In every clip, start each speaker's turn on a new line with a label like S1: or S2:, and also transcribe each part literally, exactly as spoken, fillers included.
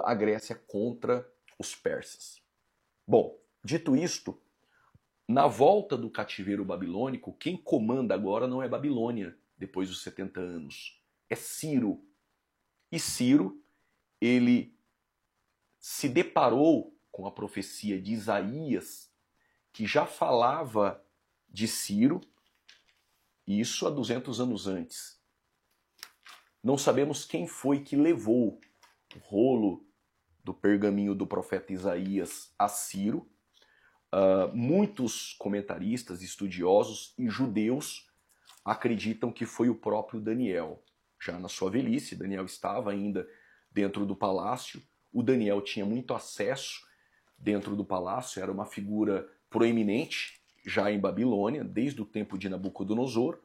S1: a Grécia contra os persas. Bom, dito isto, na volta do cativeiro babilônico, quem comanda agora não é Babilônia, depois dos setenta anos, é Ciro. E Ciro, ele se deparou com a profecia de Isaías, que já falava de Ciro, isso há duzentos anos antes. Não sabemos quem foi que levou o rolo do pergaminho do profeta Isaías a Ciro. Uh, muitos comentaristas, estudiosos e judeus acreditam que foi o próprio Daniel. Já na sua velhice, Daniel estava ainda dentro do palácio. O Daniel tinha muito acesso dentro do palácio, era uma figura proeminente já em Babilônia, desde o tempo de Nabucodonosor.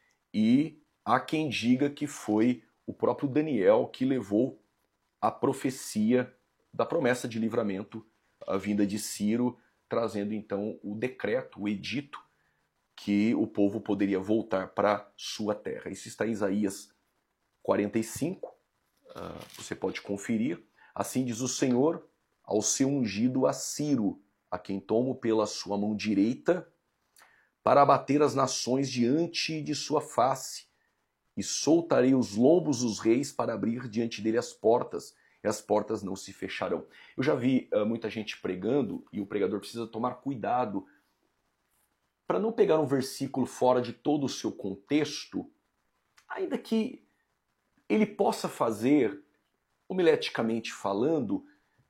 S1: E há quem diga que foi o próprio Daniel que levou a profecia da promessa de livramento, a vinda de Ciro, trazendo então o decreto, o edito, que o povo poderia voltar para sua terra. Isso está em Isaías quarenta e cinco, uh, você pode conferir. Assim diz o Senhor ao seu ungido a Ciro, a quem tomo pela sua mão direita, para abater as nações diante de sua face, e soltarei os lombos dos reis para abrir diante dele as portas, e as portas não se fecharão. Eu já vi uh, muita gente pregando, e o pregador precisa tomar cuidado para não pegar um versículo fora de todo o seu contexto, ainda que ele possa fazer, homileticamente falando,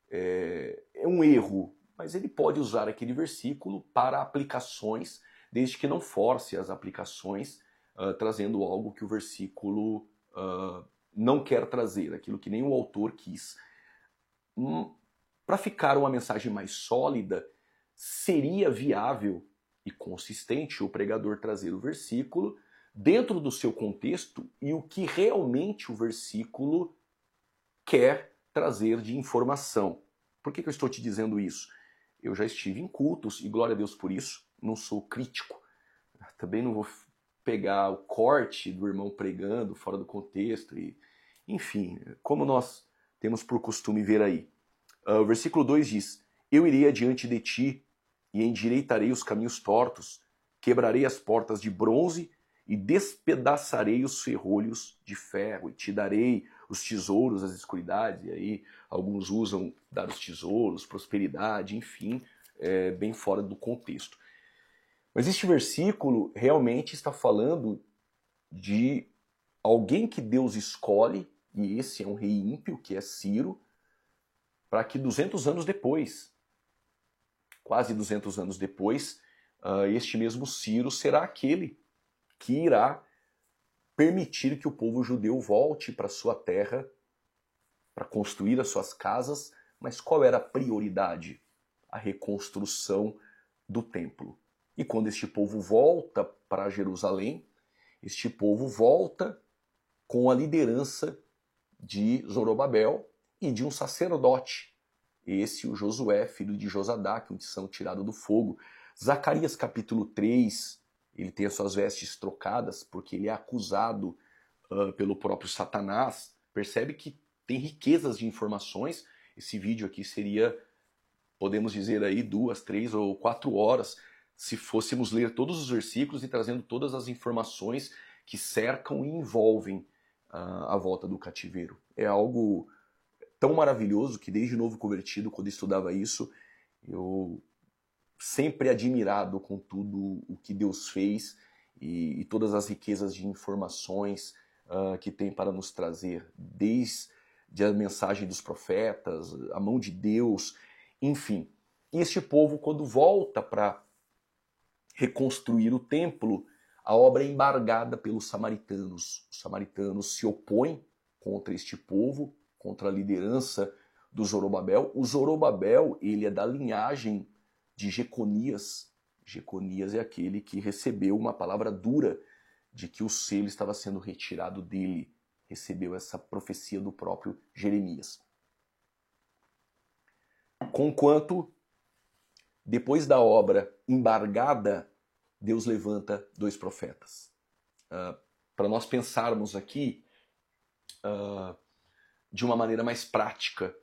S1: é, é um erro, mas ele pode usar aquele versículo para aplicações, desde que não force as aplicações, uh, trazendo algo que o versículo uh, não quer trazer, aquilo que nem o autor quis. Hum, para ficar uma mensagem mais sólida, seria viável e consistente o pregador trazer o versículo dentro do seu contexto e o que realmente o versículo quer trazer de informação. Por que que eu estou te dizendo isso? Eu já estive em cultos, e glória a Deus por isso, não sou crítico. Também não vou pegar o corte do irmão pregando fora do contexto. E, enfim, como nós temos por costume ver aí. Uh, o versículo dois diz: Eu irei adiante de ti e endireitarei os caminhos tortos, quebrarei as portas de bronze e despedaçarei os ferrolhos de ferro, e te darei os tesouros das escuridades. E aí alguns usam dar os tesouros, prosperidade, enfim, é bem fora do contexto. Mas este versículo realmente está falando de alguém que Deus escolhe, e esse é um rei ímpio, que é Ciro, para que duzentos anos depois, quase duzentos anos depois, uh, este mesmo Ciro será aquele que irá permitir que o povo judeu volte para sua terra, para construir as suas casas. Mas qual era a prioridade? A reconstrução do templo. E quando este povo volta para Jerusalém, este povo volta com a liderança de Zorobabel e de um sacerdote. Esse, o Josué, filho de Josadaque, onde são tirados do fogo. Zacarias capítulo três, ele tem as suas vestes trocadas porque ele é acusado uh, pelo próprio Satanás. Percebe que tem riquezas de informações. Esse vídeo aqui seria, podemos dizer aí, duas, três ou quatro horas, se fôssemos ler todos os versículos e trazendo todas as informações que cercam e envolvem uh, a volta do cativeiro. É algo tão maravilhoso que desde novo convertido, quando estudava isso, eu sempre admirado com tudo o que Deus fez e, e todas as riquezas de informações uh, que tem para nos trazer, desde a mensagem dos profetas, a mão de Deus, enfim. E este povo, quando volta para reconstruir o templo, a obra é embargada pelos samaritanos. Os samaritanos se opõem contra este povo, contra a liderança do Zorobabel. O Zorobabel, ele é da linhagem de Jeconias. Jeconias é aquele que recebeu uma palavra dura de que o selo estava sendo retirado dele. Recebeu essa profecia do próprio Jeremias. Conquanto, depois da obra embargada, Deus levanta dois profetas. Uh, para nós pensarmos aqui uh, de uma maneira mais prática